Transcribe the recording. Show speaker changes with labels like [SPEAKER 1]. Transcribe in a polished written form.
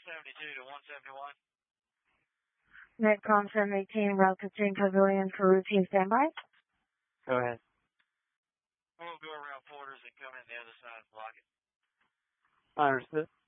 [SPEAKER 1] 172 to 171.
[SPEAKER 2] Netcom 718, route to Jane Pavilion for routine standby.
[SPEAKER 3] Go ahead.
[SPEAKER 1] We'll go around Porters and come in the other side and block it.
[SPEAKER 3] Understood.